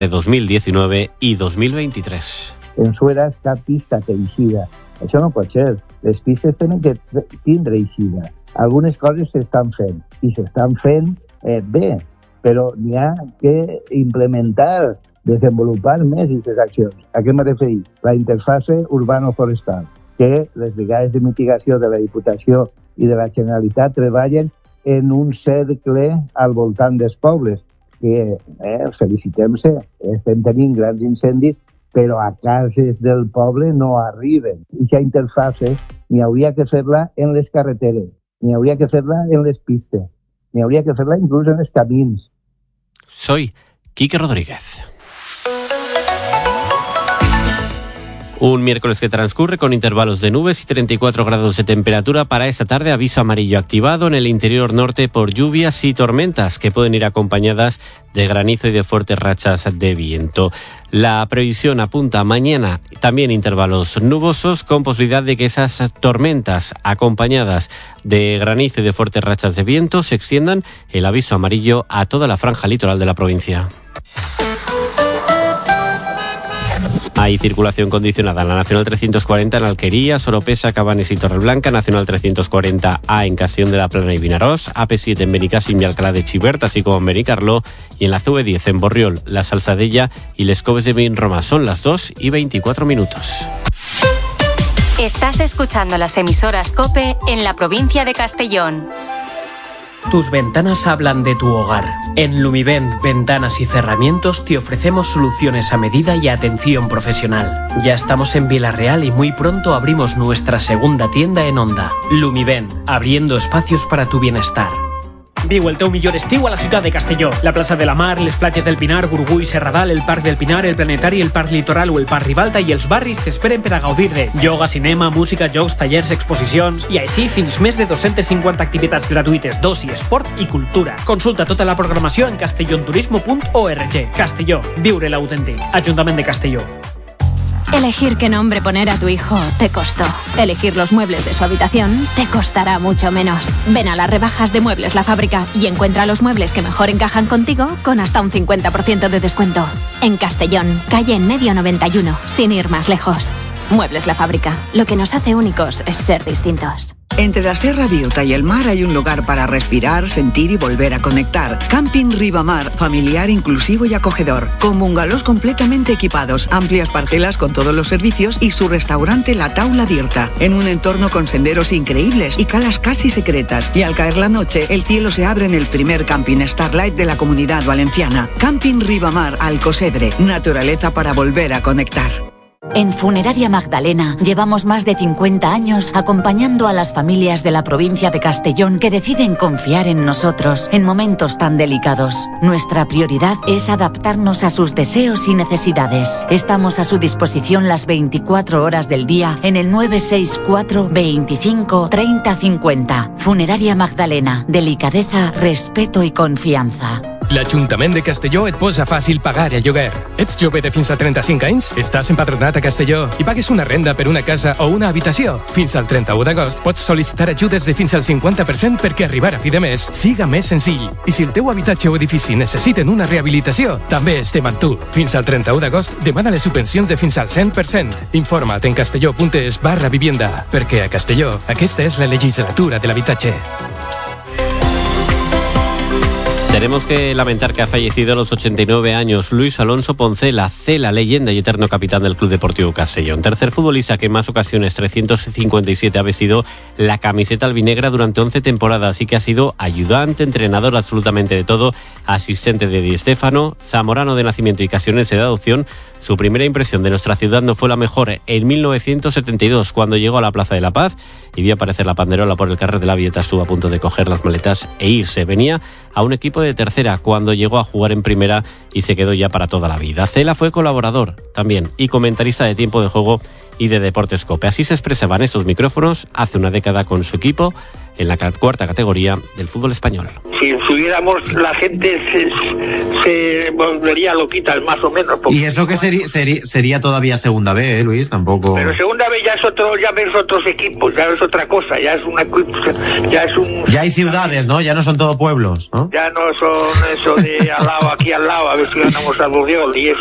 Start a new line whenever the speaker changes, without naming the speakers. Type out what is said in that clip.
de 2019 i 2023.
En Sueras cap pista té eixida. Això no pot ser. Les pistes tenen que tindre eixida. Algunes coses s'estan fent, i s'estan fent bé, però n'hi ha que implementar, desenvolupar més aquestes accions. A què m'he referit? La interfase urbano-forestal, que les brigades de mitigació de la Diputació i de la Generalitat treballen en un cercle al voltant dels pobles, que felicitem-se, estem tenint grans incendis, però a cases del poble no arriben. I aquesta interfase n'hi hauria que fer-la en les carreteres, n'hi hauria que fer-la en les pistes, n'hi hauria que fer-la inclús en els camins.
Soy Quique Rodríguez. Un miércoles que transcurre con intervalos de nubes y 34 grados de temperatura. Para esta tarde, aviso amarillo activado en el interior norte por lluvias y tormentas que pueden ir acompañadas de granizo y de fuertes rachas de viento. La previsión apunta mañana también intervalos nubosos con posibilidad de que esas tormentas acompañadas de granizo y de fuertes rachas de viento se extiendan. El aviso amarillo a toda la franja litoral de la provincia. Hay circulación condicionada en la Nacional 340 en Alquería, Oropesa, Cabanes y Torreblanca, Nacional 340A en Castellón de la Plana y Vinaròs, AP7 en Benicàssim y Alcalá de Xivert, así como en Benicarló, y en la CV10 en Borriol, La Salzadella y Les Coves de Vinromà. Son las 2:24.
Estás escuchando las emisoras COPE en la provincia de Castellón.
Tus ventanas hablan de tu hogar. En Lumivent Ventanas y Cerramientos te ofrecemos soluciones a medida y atención profesional. Ya estamos en Vila-real y muy pronto abrimos nuestra segunda tienda en Onda. Lumivent, abriendo espacios para tu bienestar. Viu el teu millor estiu a la ciutat de Castelló. La plaça de la Mar, les platges del Pinar, Gurgui, Serradal, el Parc del Pinar, el Planetari, el Parc Litoral o el Parc Ribalta i els barris t'esperen per a gaudir de yoga, cinema, música, jocs, tallers, exposicions i així fins més de 250 activitats gratuïtes d'oci, esport i cultura. Consulta tota la programació en castellonturismo.org. Castelló, viure l'autèntic. Ajuntament de Castelló.
Elegir qué nombre poner a tu hijo te costó. Elegir los muebles de su habitación te costará mucho menos. Ven a las rebajas de Muebles La Fábrica y encuentra los muebles que mejor encajan contigo con hasta un 50% de descuento. En Castellón, calle en Medio 91, sin ir más lejos. Muebles La Fábrica. Lo que nos hace únicos es ser distintos.
Entre la Serra Virta y el mar hay un lugar para respirar, sentir y volver a conectar. Camping Ribamar, familiar, inclusivo y acogedor. Con bungalows completamente equipados, amplias parcelas con todos los servicios y su restaurante La Taula d'Irta. En un entorno con senderos increíbles y calas casi secretas. Y al caer la noche, el cielo se abre en el primer camping Starlight de la Comunidad Valenciana. Camping Ribamar, Alcosedre. Naturaleza para volver a conectar.
En Funeraria Magdalena llevamos más de 50 años acompañando a las familias de la provincia de Castellón que deciden confiar en nosotros en momentos tan delicados. Nuestra prioridad es adaptarnos a sus deseos y necesidades. Estamos a su disposición las 24 horas del día en el 964 25 30 50. Funeraria Magdalena. Delicadeza, respeto y confianza.
L'Ajuntament de Castelló et posa fàcil pagar el lloguer. Ets jove de fins a 35 anys? Estàs empadronat a Castelló i pagues una renda per una casa o una habitació? Fins al 31 d'agost pots sol·licitar ajudes de fins al 50% perquè arribar a fi de mes siga més senzill. I si el teu habitatge o edifici necessiten una rehabilitació, també estem amb tu. Fins al 31 d'agost demana les subvencions de fins al 100%. Informa't en castelló.es/vivienda, perquè a Castelló aquesta és la legislatura de l'habitatge.
Tenemos que lamentar que ha fallecido a los 89 años Luis Alonso Poncela, Cela, leyenda y eterno capitán del Club Deportivo Castellón. Tercer futbolista que en más ocasiones, 357, ha vestido la camiseta albinegra durante 11 temporadas y que ha sido ayudante, entrenador, absolutamente de todo, asistente de Di Stéfano, zamorano de nacimiento y castellonense de adopción. Su primera impresión de nuestra ciudad no fue la mejor en 1972, cuando llegó a la Plaza de la Paz y vio aparecer la panderola por el carrer de la Villeta. Estuvo a punto de coger las maletas e irse. Venía a un equipo de tercera cuando llegó a jugar en primera y se quedó ya para toda la vida. Cela fue colaborador también y comentarista de Tiempo de Juego y de Deportes COPE. Así se expresaban estos micrófonos hace una década con su equipo en la cuarta categoría del fútbol español.
Si subiéramos, la gente se volvería loquita, más o menos.
Y eso que sería todavía segunda B, Luis, tampoco.
Pero segunda B ya ves otros equipos, ya es otra cosa, ya hay
ciudades, ¿no? Ya no son todo pueblos, ¿no?
Ya no son eso de al lado, aquí al lado, a ver si ganamos al Bordeaux y eso.